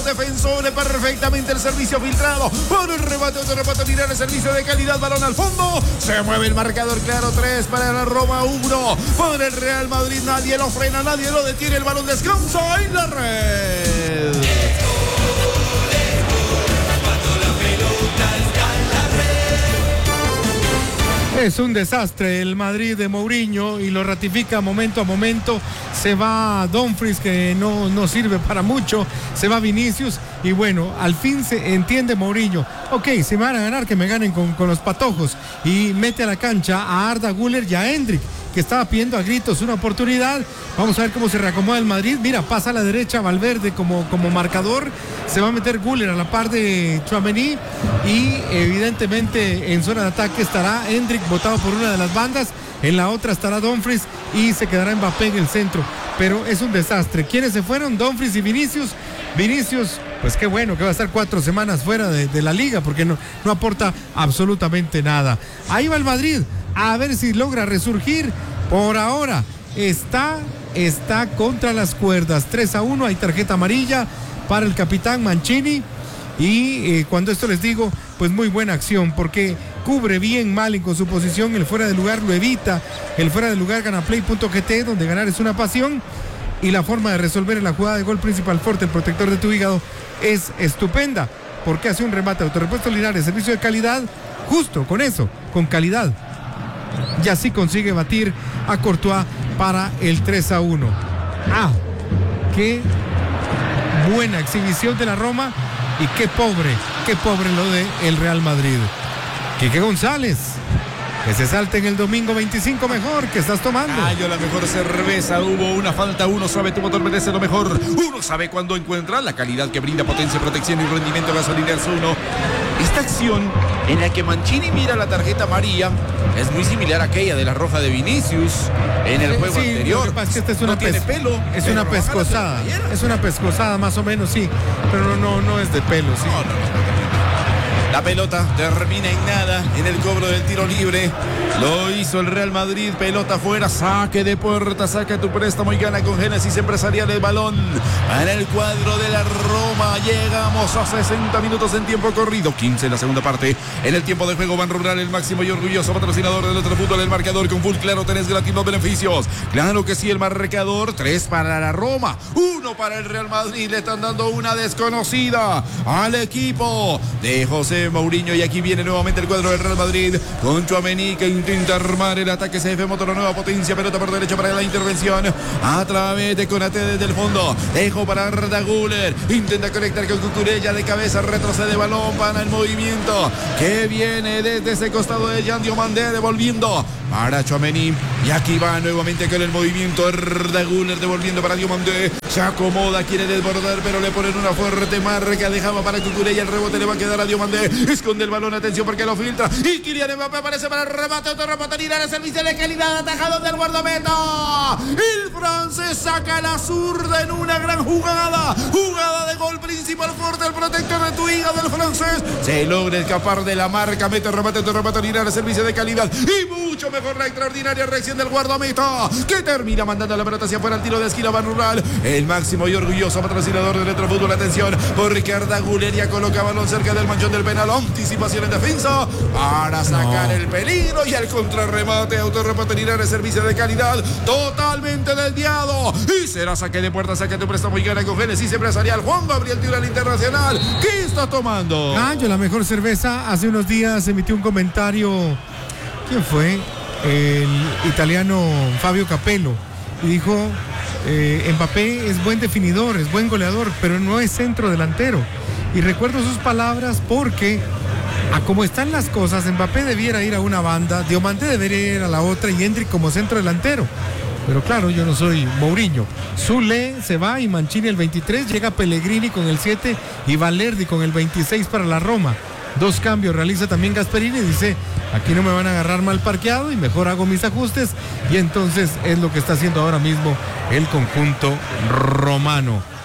defensor, perfectamente el servicio filtrado. Por el remate, otro remate, mirar el servicio de calidad, balón al fondo. Se mueve el marcador, claro, 3 para la Roma, 1 por el Real Madrid. Nadie lo frena, nadie lo detiene. El balón descansa en la red. Es un desastre el Madrid de Mourinho y lo ratifica momento a momento. Se va Dumfries, que no sirve para mucho. Se va Vinicius y bueno, al fin se entiende Mourinho. Ok, si me van a ganar, que me ganen con los patojos. Y mete a la cancha a Arda Güler y a Endrick, que estaba pidiendo a gritos una oportunidad. Vamos a ver cómo se reacomoda el Madrid. Mira, pasa a la derecha Valverde como marcador. Se va a meter Güler a la par de Tchouaméni. Y evidentemente en zona de ataque estará Endrick botado por una de las bandas. En la otra estará Dumfries y se quedará Mbappé en el centro. Pero es un desastre. ¿Quiénes se fueron? Dumfries y Vinicius. Vinicius, pues qué bueno que va a estar 4 semanas fuera de la liga, porque no aporta absolutamente nada. Ahí va el Madrid, a ver si logra resurgir. Por ahora está contra las cuerdas. 3-1, hay tarjeta amarilla para el capitán Mancini. Y cuando esto les digo, pues muy buena acción, porque cubre bien Malin con su posición. El fuera de lugar lo evita. El fuera de lugar gana play.gt, donde ganar es una pasión. Y la forma de resolver en la jugada de gol principal Forte, el protector de tu hígado, es estupenda, porque hace un remate autorepuesto Linares, servicio de calidad, justo con eso, con calidad. Y así consigue batir a Courtois para el 3-1. Qué buena exhibición de la Roma y qué pobre lo de el Real Madrid. Quique González, que se salte en el domingo 25 mejor, que estás tomando. Yo la mejor cerveza, hubo una falta, uno sabe tu motor merece lo mejor, uno sabe cuándo encuentra la calidad que brinda potencia, protección y rendimiento gasolineras Uno. Esta acción en la que Mancini mira la tarjeta amarilla es muy similar a aquella de la roja de Vinicius en el juego anterior. Lo que pasa es que esta es una tiene pelo, es una pescosada, es una pescosada más o menos, sí, pero no es de pelo, sí. No. La pelota termina en nada en el cobro del tiro libre. Lo hizo el Real Madrid. Pelota fuera, saque de puerta, saca tu préstamo y gana con Génesis Empresarial el balón. En el cuadro de la Roma llegamos a 60 minutos en tiempo corrido. 15 en la segunda parte. En el tiempo de juego Ban Rural, el máximo y orgulloso patrocinador de nuestro fútbol. El marcador con Full Claro tenés gratis los beneficios. Claro que sí, el marcador 3 para la Roma, 1 para el Real Madrid. Le están dando una desconocida al equipo de José Mourinho, y aquí viene nuevamente el cuadro del Real Madrid con Tchouaméni, que intenta armar el ataque. CF Motor, nueva potencia, pelota por derecha para la intervención a través de Konaté desde el fondo, dejo para Arda Güler, intenta conectar con Cucurella de cabeza, retrocede balón para el movimiento que viene desde ese costado de Yan Diomandé, devolviendo para Tchouaméni, y aquí va nuevamente con el movimiento Arda Güler devolviendo para Diomandé, se acomoda, quiere desbordar, pero le ponen una fuerte marca, dejaba para Cucurella, el rebote le va a quedar a Diomandé, esconde el balón, atención porque lo filtra, y Kylian Mbappé aparece para el remate, otro remate, Linares, servicio de calidad, atajado del guardameta. El francés saca la zurda en una gran jugada de gol principal Forte, el protector de tu hígado, el francés se logra escapar de la marca, mete remate, otro remate, Linares, servicio de calidad, y mucho mejor la extraordinaria reacción del guardameta, que termina mandando la pelota hacia afuera al tiro de esquina. Ban Rural, el máximo y orgulloso patrocinador de nuestro fútbol. Atención, porque Arda Güler ya coloca balón cerca del manchón del penal. Anticipación en defensa para sacar el peligro, y el contrarremate, autorremate Linares, servicio de calidad totalmente desviado, y será saque de puerta, saque de préstamo y gana con Génesis Empresarial. Juan Gabriel Tira Internacional, ¿qué está tomando? Yo la mejor cerveza. Hace unos días emitió un comentario, ¿quién fue? El italiano Fabio Capello, y dijo: Mbappé es buen definidor, es buen goleador, pero no es centro delantero. Y recuerdo sus palabras porque, a como están las cosas, Mbappé debiera ir a una banda, Diomandé debería ir a la otra, y Endrick como centro delantero. Pero claro, yo no soy Mourinho. Zule se va y Mancini el 23, llega Pellegrini con el 7 y Valerdi con el 26 para la Roma. 2 cambios realiza también Gasperini, dice: aquí no me van a agarrar mal parqueado y mejor hago mis ajustes, y entonces es lo que está haciendo ahora mismo el conjunto romano.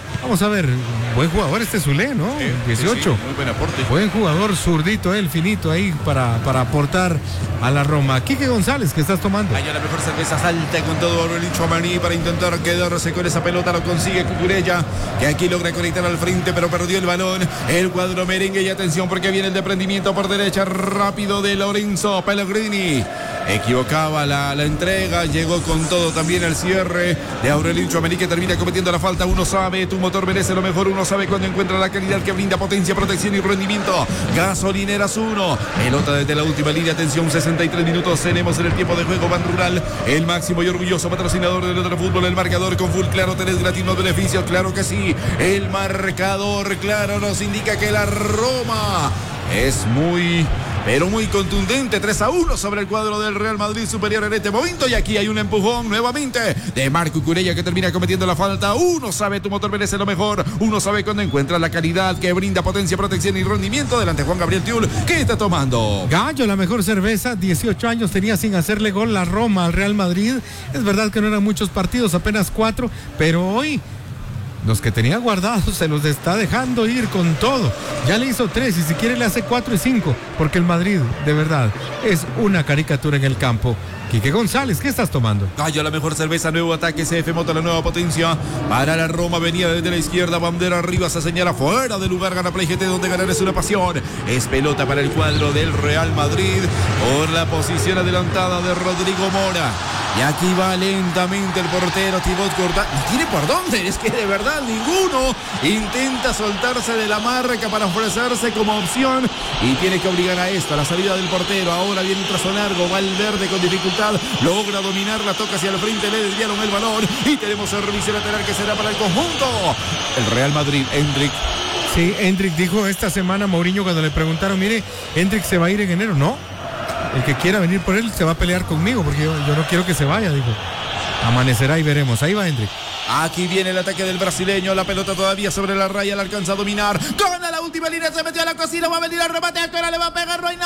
Vamos a ver, buen jugador este Zule, ¿no? 18. Sí, muy buen aporte. Buen jugador, zurdito, el finito ahí para aportar a la Roma. Quique González, ¿qué estás tomando? Vaya la mejor cerveza, salta con todo Aurelio Tchouameni para intentar quedarse con esa pelota, lo consigue Cucurella, que aquí logra conectar al frente, pero perdió el balón. El cuadro merengue, y atención porque viene el desprendimiento por derecha rápido de Lorenzo Pellegrini. Equivocaba la entrega, llegó con todo también el cierre de Aurelio Tchouameni, que termina cometiendo la falta. Uno sabe, tu motor merece lo mejor, uno sabe cuando encuentra la calidad que brinda potencia, protección y rendimiento. Gasolineras 1, pelota desde la última línea, atención, 63 minutos tenemos en el tiempo de juego. Ban Rural, el máximo y orgulloso patrocinador de nuestro fútbol. El marcador con Full Claro, tenés gratis los beneficios, claro que sí. El marcador, claro, nos indica que la Roma es muy, pero muy contundente. 3-1 sobre el cuadro del Real Madrid, superior en este momento. Y aquí hay un empujón nuevamente de Marco Cucurella, que termina cometiendo la falta. Uno sabe, tu motor merece lo mejor. Uno sabe cuando encuentra la calidad que brinda potencia, protección y rendimiento. Delante Juan Gabriel Tiul, ¿qué está tomando? Gallo, la mejor cerveza. 18 años tenía sin hacerle gol la Roma al Real Madrid. Es verdad que no eran muchos partidos, apenas 4, pero hoy los que tenía guardados se los está dejando ir con todo. Ya le hizo 3 y si quiere le hace 4 y 5, porque el Madrid, de verdad, es una caricatura en el campo. Quique González, ¿qué estás tomando? Gallo, la mejor cerveza, nuevo ataque, CF Moto, la nueva potencia. Para la Roma, venía desde la izquierda, bandera arriba, se señala fuera de lugar, gana Play GT, donde ganar es una pasión. Es pelota para el cuadro del Real Madrid, por la posición adelantada de Rodrigo Mora. Y aquí va lentamente el portero Thibaut Courtois. ¿No tiene por dónde? Es que de verdad ninguno intenta soltarse de la marca para ofrecerse como opción. Y tiene que obligar a esto, a la salida del portero. Ahora viene un trazo largo, Valverde con dificultad. Logra dominar, la toca hacia el frente, le desviaron el balón. Y tenemos servicio lateral que será para el conjunto el Real Madrid. Endrick. Sí, Endrick dijo esta semana a Mourinho cuando le preguntaron, mire, Endrick se va a ir en enero. No, el que quiera venir por él se va a pelear conmigo, porque yo no quiero que se vaya, dijo. Amanecerá y veremos. Ahí va Endrick. Aquí viene el ataque del brasileño, la pelota todavía sobre la raya, la alcanza a dominar. Con la última línea se metió a la cocina, va a venir al remate, ahora le va a pegar, no hay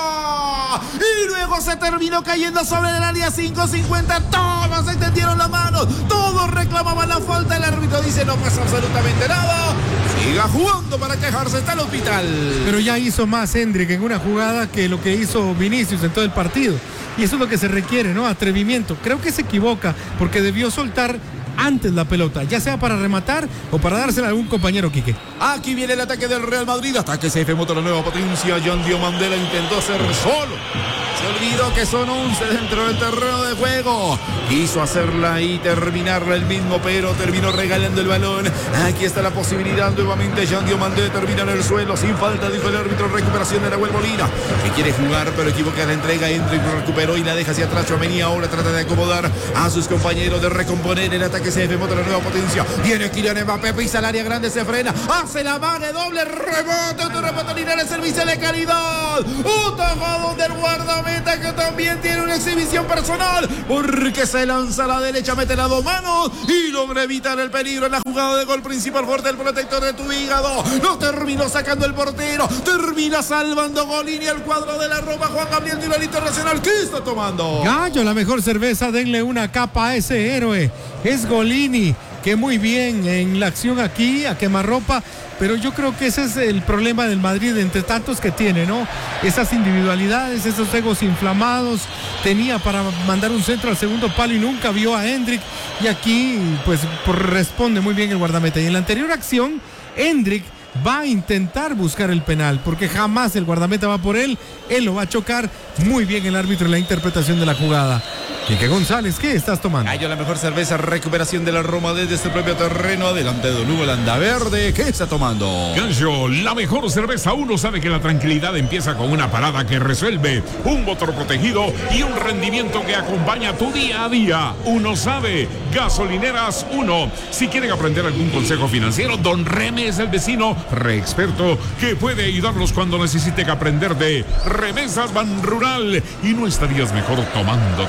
nada. Y luego se terminó cayendo sobre el área 5-50, todos extendieron la mano, todos reclamaban la falta, el árbitro dice no pasa absolutamente nada. Siga jugando para quejarse, está el hospital. Pero ya hizo más Endrick en una jugada que lo que hizo Vinicius en todo el partido. Y eso es lo que se requiere, ¿no? Atrevimiento. Creo que se equivoca porque debió soltar antes la pelota, ya sea para rematar o para dársela a algún compañero, Quique. Aquí viene el ataque del Real Madrid, ataque CF Moto, la nueva potencia. John Diomandela intentó hacer solo, se olvidó que son 11 dentro del terreno de juego, quiso hacerla y terminarla el mismo, pero terminó regalando el balón. Aquí está la posibilidad nuevamente. John Diomandela termina en el suelo sin falta, dijo el árbitro. Recuperación de Nahuel Molina, que quiere jugar pero equivoca la entrega. Endrick recuperó y la deja hacia atrás. Tchouameni ahora trata de acomodar a sus compañeros, de recomponer el ataque CF Moto, la nueva potencia. Viene Kylian Mbappé, pisa el área grande, se frena, hace la mague, doble rebote, otro rebote lineal, el servicio de calidad. Un tajado del guardameta, que también tiene una exhibición personal, porque se lanza a la derecha, mete las dos manos y logra evitar el peligro en la jugada de gol principal. Fuerte el protector de tu hígado, lo terminó sacando el portero, termina salvando Golini al cuadro de la Roma. Juan Gabriel Tiul Internacional, ¿qué está tomando? Gallo, la mejor cerveza, denle una capa a ese héroe. Es Golini, que muy bien en la acción aquí, a quemarropa, pero yo creo que ese es el problema del Madrid, entre tantos que tiene, ¿no? Esas individualidades, esos egos inflamados. Tenía para mandar un centro al segundo palo y nunca vio a Endrick, y aquí pues responde muy bien el guardameta. Y en la anterior acción, Endrick va a intentar buscar el penal, porque jamás el guardameta va por él lo va a chocar. Muy bien el árbitro en la interpretación de la jugada. Quique González, ¿qué estás tomando? Gallo, la mejor cerveza, recuperación de la Roma desde este propio terreno, adelante de Hugo Landaverde, ¿qué está tomando? Gallo, la mejor cerveza. Uno sabe que la tranquilidad empieza con una parada que resuelve, un motor protegido y un rendimiento que acompaña tu día a día. Uno sabe, Gasolineras 1. Si quieren aprender algún consejo financiero, Don Reme es el vecino re experto que puede ayudarlos cuando necesiten aprender de remesas Ban Rural. Y no estarías mejor tomándote una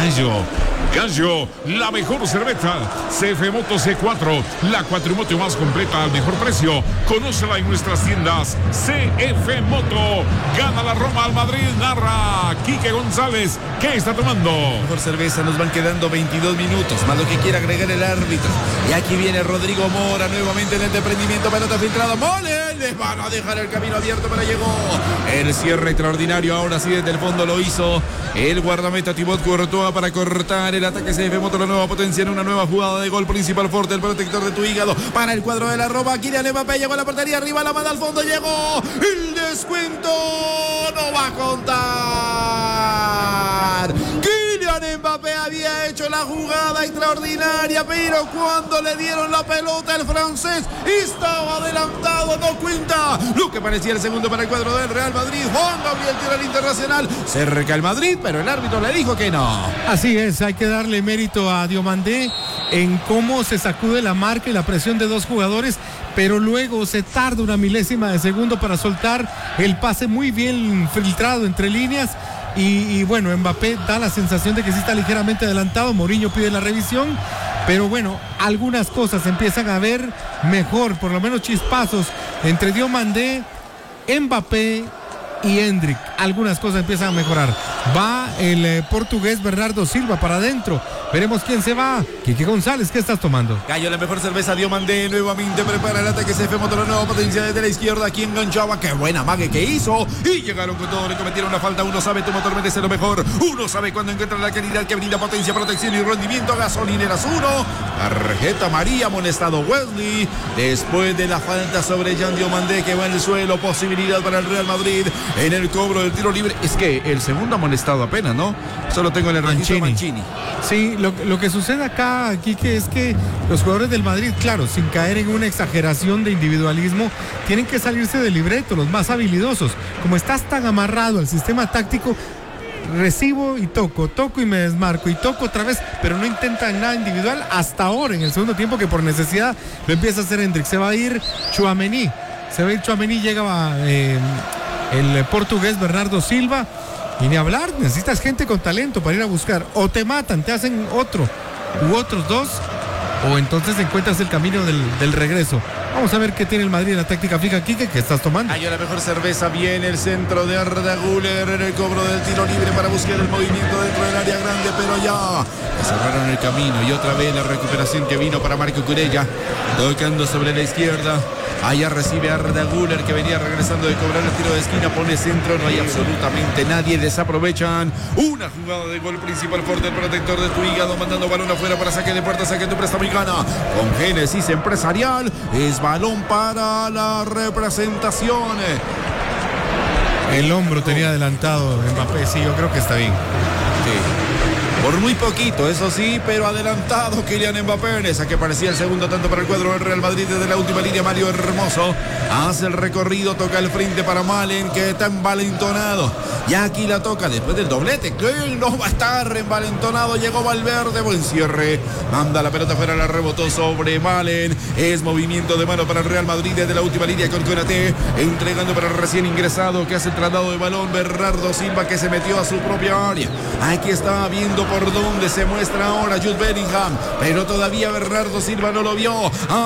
Gallo, la mejor cerveza. CF Moto C4, la cuatrimoto más completa al mejor precio. Conócela en nuestras tiendas. CF Moto. Gana la Roma al Madrid. Narra Quique González. ¿Qué está tomando? Mejor cerveza, nos van quedando 22 minutos, más lo que quiera agregar el árbitro. Y aquí viene Rodrigo Mora nuevamente en el desprendimiento, pelota filtrada. ¡Mole! Les van a dejar el camino abierto, pero llegó. El cierre extraordinario, ahora sí desde el fondo lo hizo el guardameta Thibaut Courtois para cortar el ataque. CF Moto, la nueva potencia en una nueva jugada de gol principal. Forte, el protector de tu hígado para el cuadro de la Roma. Kylian Mbappé llegó a la portería, arriba la manda al fondo, llegó. El descuento no va a contar. Kylian Mbappé había hecho la jugada extraordinaria, pero cuando le dieron la pelota el francés estaba adelantado, no cuenta. Lo que parecía el segundo para el cuadro del Real Madrid. Juan Gabriel tira al Internacional, cerca el Madrid, pero el árbitro le dijo que no. Así es, hay que darle mérito a Diomandé en cómo se sacude la marca y la presión de dos jugadores, pero luego se tarda una milésima de segundo para soltar el pase muy bien filtrado entre líneas. Y bueno, Mbappé da la sensación de que sí está ligeramente adelantado. Mourinho pide la revisión, pero bueno, algunas cosas empiezan a ver mejor, por lo menos chispazos entre Diomandé, Mbappé y Endrick. Algunas cosas empiezan a mejorar. Va el portugués Bernardo Silva para adentro. Veremos quién se va. Quique González, ¿qué estás tomando? Gallo, la mejor cerveza. Diomandé nuevamente prepara el ataque. CF Moto, la nueva potencia desde la izquierda. Aquí enganchaba. Qué buena mague que hizo. Y llegaron con todo. Le cometieron la falta. Uno sabe, tu motor merece lo mejor. Uno sabe cuando encuentra la calidad que brinda potencia, protección y rendimiento. Gasolineras 1. Tarjeta amarilla, amonestado Wesley. Después de la falta sobre Jan Diomandé, que va en el suelo. Posibilidad para el Real Madrid en el cobro del tiro libre. Es que el segundo amonestado apenas, ¿no? Solo tengo en el registro Mancini. Sí, lo que sucede acá, Quique, es que los jugadores del Madrid, claro, sin caer en una exageración de individualismo, tienen que salirse del libreto, los más habilidosos. Como estás tan amarrado al sistema táctico, recibo y toco y me desmarco y toco otra vez, pero no intentan nada individual hasta ahora en el segundo tiempo, que por necesidad lo empieza a hacer Endrick. Se va a ir Tchouaméni, llega el portugués Bernardo Silva. Y ni hablar, necesitas gente con talento para ir a buscar. O te matan, te hacen otro u otros dos, o entonces encuentras el camino del regreso. Vamos a ver qué tiene el Madrid en la táctica fija. Quique, ¿qué estás tomando? Hay la mejor cerveza. Viene el centro de Arda Güler en el cobro del tiro libre para buscar el movimiento dentro del área grande, pero ya cerraron el camino. Y otra vez la recuperación que vino para Marco Curella, tocando sobre la izquierda. Allá recibe a Arda Güler, que venía regresando de cobrar el tiro de esquina, pone centro, no hay absolutamente nadie, desaprovechan una jugada de gol principal. Fuerte el protector de tu hígado, mandando balón afuera para saque de puerta, saque de préstamo y gana con Génesis Empresarial. Es balón para la representación. El hombro tenía adelantado Mbappé, sí, yo creo que está bien. Sí. Por muy poquito, eso sí, pero adelantado Kylian Mbappé. En esa que parecía el segundo tanto para el cuadro del Real Madrid desde la última línea. Mario Hermoso hace el recorrido, toca el frente para Malen, que está envalentonado. Y aquí la toca después del doblete, que él no va a estar envalentonado. Llegó Valverde, buen cierre. Manda la pelota fuera, la rebotó sobre Malen. Es movimiento de mano para el Real Madrid desde la última línea con Konaté. Entregando para el recién ingresado que hace el traslado de balón. Bernardo Silva, que se metió a su propia área. Aquí está viendo por dónde se muestra ahora Jude Bellingham, pero todavía Bernardo Silva no lo vio.